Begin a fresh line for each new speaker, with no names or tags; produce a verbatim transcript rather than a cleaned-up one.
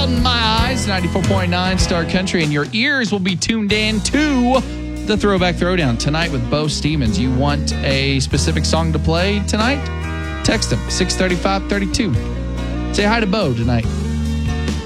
World in My Eyes, ninety-four point nine Star Country, and your ears will be tuned in to the Throwback Throwdown tonight with Bo Stevens. You want a specific song to play tonight? Text him, six thirty-five thirty-two. Say hi to Bo tonight.